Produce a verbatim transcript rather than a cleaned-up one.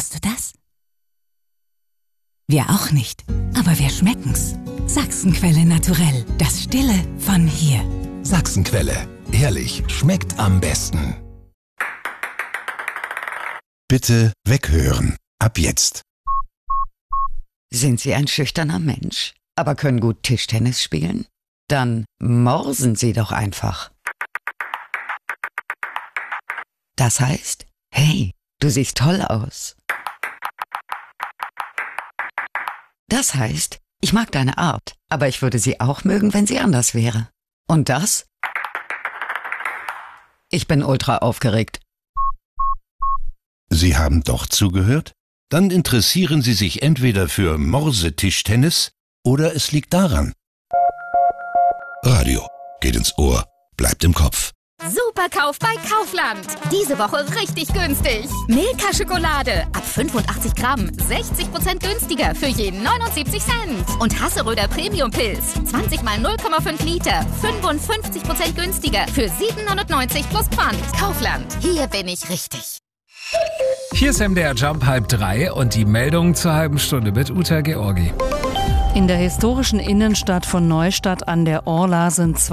Kennst du das? Wir auch nicht, aber wir schmecken's. Sachsenquelle Naturell, das Stille von hier. Sachsenquelle, ehrlich, schmeckt am besten. Bitte weghören, ab jetzt. Sind Sie ein schüchterner Mensch, aber können gut Tischtennis spielen? Dann morsen Sie doch einfach. Das heißt, hey, du siehst toll aus. Das heißt, ich mag deine Art, aber ich würde sie auch mögen, wenn sie anders wäre. Und das? Ich bin ultra aufgeregt. Sie haben doch zugehört? Dann interessieren Sie sich entweder für Morsetischtennis oder es liegt daran. Radio geht ins Ohr, bleibt im Kopf. Superkauf bei Kaufland. Diese Woche richtig günstig. Milka Schokolade ab fünfundachtzig Gramm, sechzig Prozent günstiger für jeden neunundsiebzig Cent. Und Hasseröder Premium Pilz, zwanzig mal null Komma fünf Liter, fünfundfünfzig Prozent günstiger für sieben neunundneunzig plus Pfand. Kaufland, hier bin ich richtig. Hier ist M D R Jump halb drei und die Meldung zur halben Stunde mit Uta Georgi. In der historischen Innenstadt von Neustadt an der Orla sind zwei